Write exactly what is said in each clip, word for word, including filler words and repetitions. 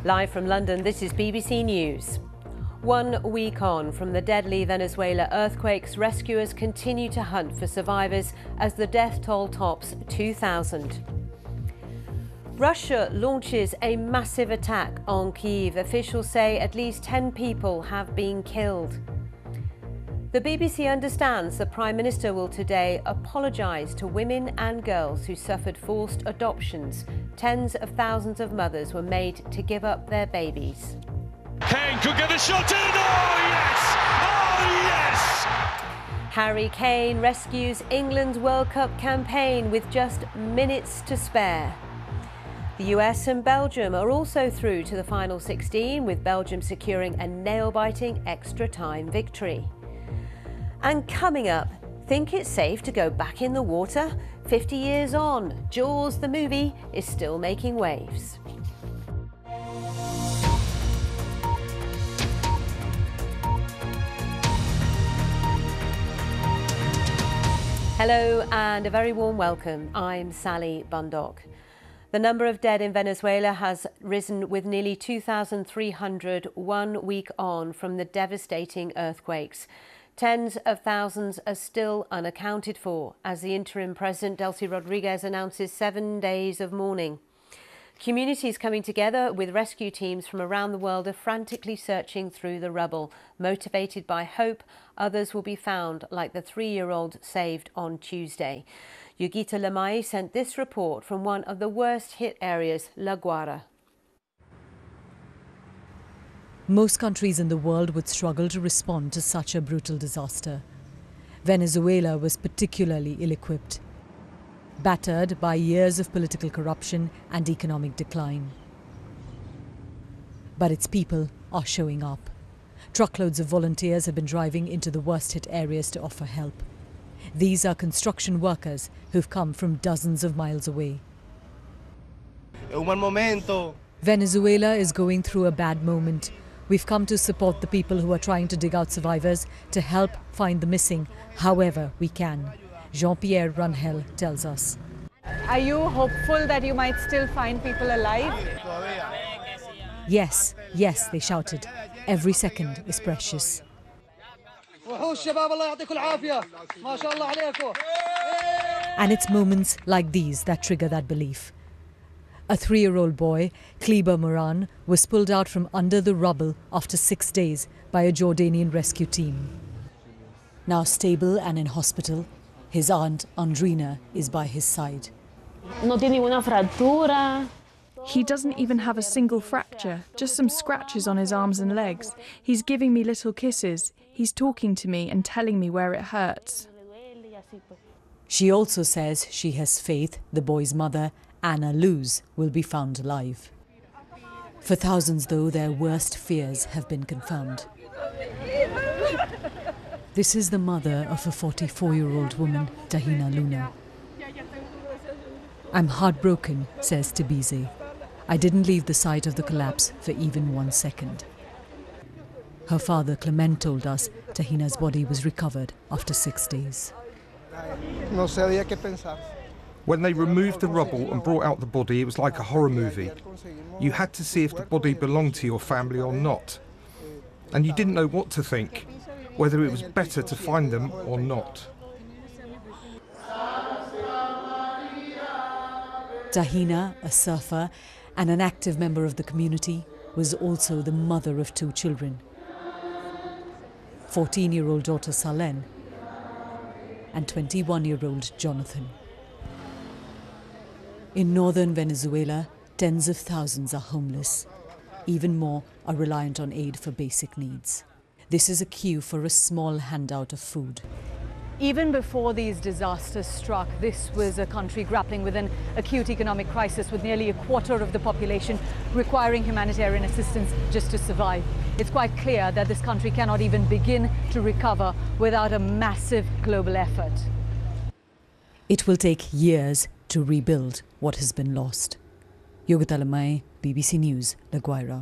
Live from London, this is B B C News. One week on from the deadly Venezuela earthquakes, rescuers continue to hunt for survivors as the death toll tops two thousand. Russia launches a massive attack on Kyiv. Officials say at least ten people have been killed. The B B C understands the Prime Minister will today apologise to women and girls who suffered forced adoptions. Tens of thousands of mothers were made to give up their babies. Kane could get the shot in! Oh yes! Oh yes! Harry Kane rescues England's World Cup campaign with just minutes to spare. The U S and Belgium are also through to the final sixteen, with Belgium securing a nail-biting extra-time victory. And coming up, think it's safe to go back in the water? fifty years on, Jaws the movie is still making waves. Hello and a very warm welcome. I'm Sally Bundock. The number of dead in Venezuela has risen with nearly two thousand three hundred one week on from the devastating earthquakes. Tens of thousands are still unaccounted for as the interim president, Delcy Rodriguez, announces seven days of mourning. Communities coming together with rescue teams from around the world are frantically searching through the rubble. Motivated by hope, others will be found, like the three-year-old saved on Tuesday. Yugita Lamai sent this report from one of the worst-hit areas, La Guaira. Most countries in the world would struggle to respond to such a brutal disaster. Venezuela was particularly ill-equipped, battered by years of political corruption and economic decline. But its people are showing up. Truckloads of volunteers have been driving into the worst-hit areas to offer help. These are construction workers who've come from dozens of miles away. Venezuela is going through a bad moment. We've come to support the people who are trying to dig out survivors, to help find the missing however we can. Jean-Pierre Rangel tells us. Are you hopeful that you might still find people alive? Yes, yes, they shouted. Every second is precious. And it's moments like these that trigger that belief. A three-year-old boy, Kleber Moran, was pulled out from under the rubble after six days by a Jordanian rescue team. Now stable and in hospital, his aunt, Andrina, is by his side. He doesn't even have a single fracture, just some scratches on his arms and legs. He's giving me little kisses. He's talking to me and telling me where it hurts. She also says she has faith the boy's mother, Anna Luz, will be found alive. For thousands, though, their worst fears have been confirmed. This is the mother of a forty-four-year-old woman, Tahina Luna. I'm heartbroken, says Tibize. I didn't leave the site of the collapse for even one second. Her father, Clement, told us Tahina's body was recovered after six days. When they removed the rubble and brought out the body, it was like a horror movie. You had to see if the body belonged to your family or not. And you didn't know what to think, whether it was better to find them or not. Tahina, a surfer and an active member of the community, was also the mother of two children. fourteen-year-old daughter Salen and twenty-one-year-old Jonathan. In northern Venezuela, tens of thousands are homeless. Even more are reliant on aid for basic needs. This is a queue for a small handout of food. Even before these disasters struck, this was a country grappling with an acute economic crisis, with nearly a quarter of the population requiring humanitarian assistance just to survive. It's quite clear that this country cannot even begin to recover without a massive global effort. It will take years to rebuild what has been lost. Yugita Lamai, B B C News, La Guaira.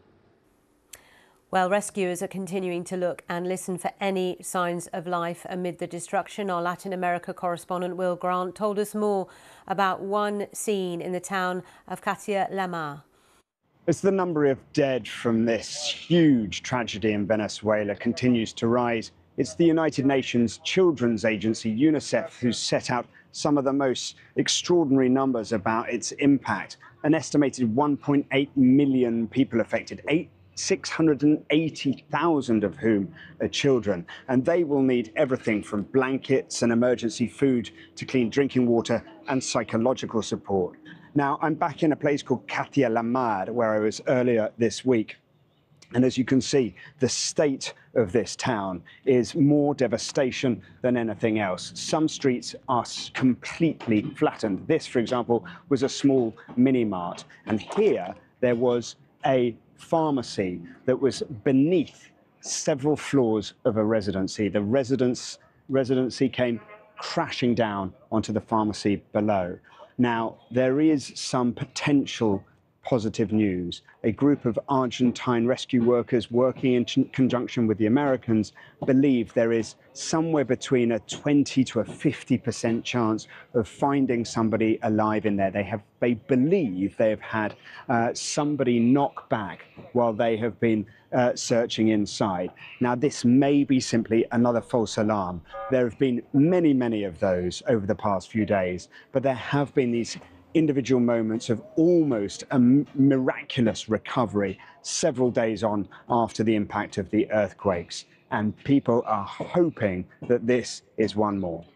Well, rescuers are continuing to look and listen for any signs of life amid the destruction. Our Latin America correspondent Will Grant told us more about one scene in the town of Catia La Mar. As the number of dead from this huge tragedy in Venezuela continues to rise, it's the United Nations Children's Agency, UNICEF, who's set out some of the most extraordinary numbers about its impact. An estimated one point eight million people affected, six hundred eighty thousand of whom are children. And they will need everything from blankets and emergency food to clean drinking water and psychological support. Now, I'm back in a place called Catia la Mar, where I was earlier this week. And as you can see, the state of this town is more devastation than anything else. Some streets are completely flattened. This, for example, was a small mini-mart. And here there was a pharmacy that was beneath several floors of a residency. The residence, residency came crashing down onto the pharmacy below. Now, there is some potential positive news. A group of Argentine rescue workers working in conjunction with the Americans believe there is somewhere between a twenty to a fifty percent chance of finding somebody alive in there. They have, they believe they have had uh, somebody knock back while they have been uh, searching inside. Now, this may be simply another false alarm. There have been many, many of those over the past few days, but there have been these individual moments of almost a miraculous recovery several days on after the impact of the earthquakes. And people are hoping that this is one more.